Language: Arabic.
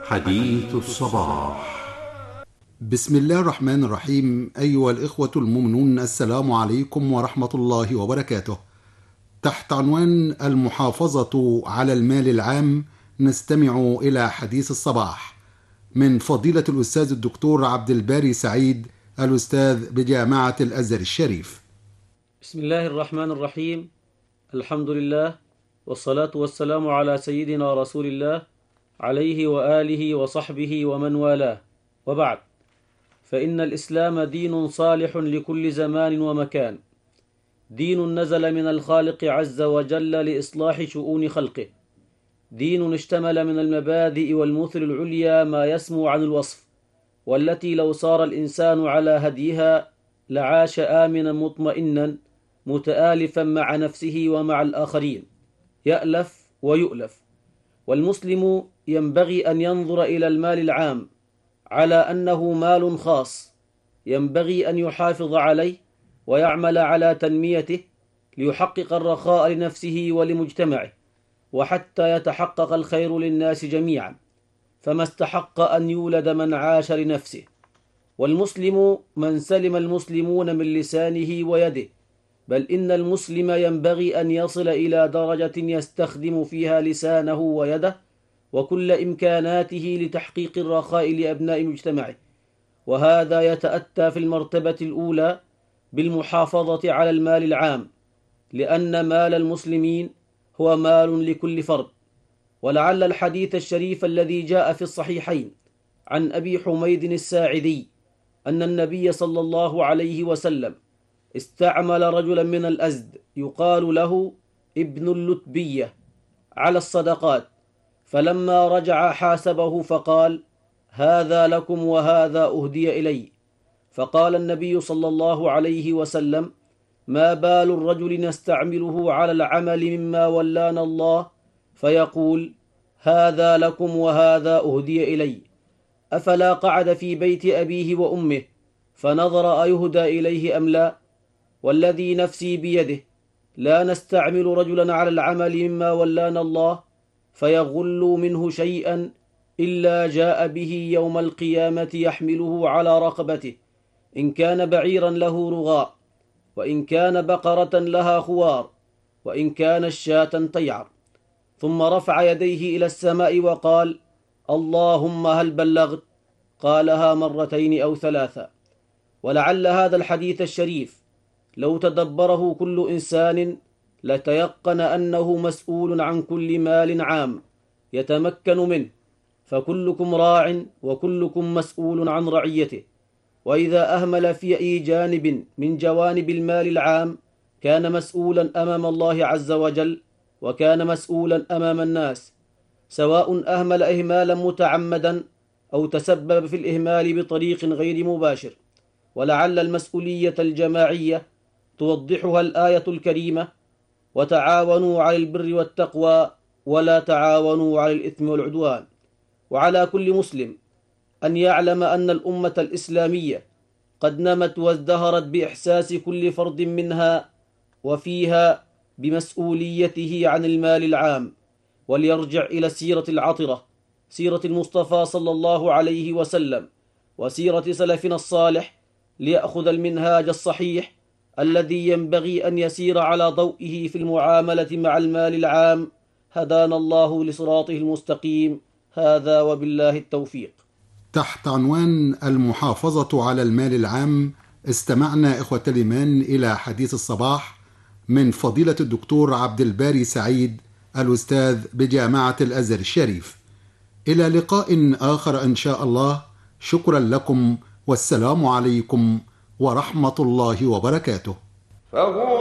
حديث الصباح. بسم الله الرحمن الرحيم. أيها الإخوة المؤمنون، السلام عليكم ورحمة الله وبركاته. تحت عنوان المحافظة على المال العام نستمع إلى حديث الصباح من فضيلة الأستاذ الدكتور عبد الباري سعيد، الأستاذ بجامعة الأزهر الشريف. بسم الله الرحمن الرحيم. الحمد لله والصلاة والسلام على سيدنا رسول الله عليه وآله وصحبه ومن والاه، وبعد، فإن الإسلام دين صالح لكل زمان ومكان، دين نزل من الخالق عز وجل لإصلاح شؤون خلقه، دين اشتمل من المبادئ والمثل العليا ما يسمو عن الوصف، والتي لو صار الإنسان على هديها لعاش آمنا مطمئنا متآلفا مع نفسه ومع الآخرين، يألف ويؤلف. والمسلم ينبغي أن ينظر إلى المال العام على أنه مال خاص، ينبغي أن يحافظ عليه ويعمل على تنميته ليحقق الرخاء لنفسه ولمجتمعه، وحتى يتحقق الخير للناس جميعا، فما استحق أن يولد من عاش لنفسه. والمسلم من سلم المسلمون من لسانه ويده، بل إن المسلم ينبغي أن يصل إلى درجة يستخدم فيها لسانه ويده وكل إمكاناته لتحقيق الرخاء لأبناء مجتمعه، وهذا يتأتى في المرتبة الأولى بالمحافظة على المال العام، لأن مال المسلمين هو مال لكل فرد. ولعل الحديث الشريف الذي جاء في الصحيحين عن أبي حميد الساعدي أن النبي صلى الله عليه وسلم استعمل رجلا من الأزد يقال له ابن اللتبية على الصدقات، فلما رجع حاسبه فقال: هذا لكم وهذا أهدي إلي. فقال النبي صلى الله عليه وسلم: ما بال الرجل نستعمله على العمل مما ولانا الله فيقول: هذا لكم وهذا أهدي إلي، أفلا قعد في بيت أبيه وأمه فنظر أيهدى إليه أم لا؟ والذي نفسي بيده لا نستعمل رجلا على العمل مما ولانا الله فيغل منه شيئا إلا جاء به يوم القيامة يحمله على رقبته، إن كان بعيرا له رغاء، وإن كان بقرة لها خوار، وإن كان الشاة تيعر، ثم رفع يديه إلى السماء وقال: اللهم هل بلغت؟ قالها مرتين أو ثلاثا. ولعل هذا الحديث الشريف لو تدبره كل إنسان لتيقن أنه مسؤول عن كل مال عام يتمكن منه، فكلكم راع وكلكم مسؤول عن رعيته. وإذا أهمل في أي جانب من جوانب المال العام كان مسؤولا أمام الله عز وجل، وكان مسؤولا أمام الناس، سواء أهمل إهمالا متعمدا أو تسبب في الإهمال بطريق غير مباشر. ولعل المسؤولية الجماعية توضحها الآية الكريمة: وتعاونوا على البر والتقوى ولا تعاونوا على الإثم والعدوان. وعلى كل مسلم أن يعلم أن الأمة الإسلامية قد نمت وازدهرت بإحساس كل فرد منها وفيها بمسؤوليته عن المال العام، وليرجع إلى السيرة العطرة، سيرة المصطفى صلى الله عليه وسلم، وسيرة سلفنا الصالح، ليأخذ المنهاج الصحيح الذي ينبغي أن يسير على ضوئه في المعاملة مع المال العام. هدانا الله لصراطه المستقيم. هذا وبالله التوفيق. تحت عنوان المحافظة على المال العام استمعنا إخوة الإيمان إلى حديث الصباح من فضيلة الدكتور عبد الباري سعيد، الأستاذ بجامعة الأزهر الشريف. إلى لقاء آخر إن شاء الله. شكرا لكم، والسلام عليكم ورحمة الله وبركاته.